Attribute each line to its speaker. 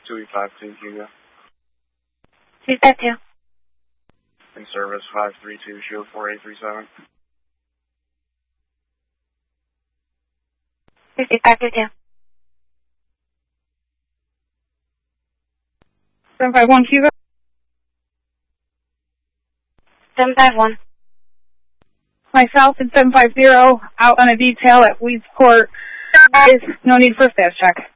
Speaker 1: 252 Hugo.
Speaker 2: 252.
Speaker 1: In service 532 Shield 4837.
Speaker 2: 552.
Speaker 3: 751 Hugo.
Speaker 2: 751.
Speaker 3: Myself and 750 out on a detail at Weeds Court. No need for a status check.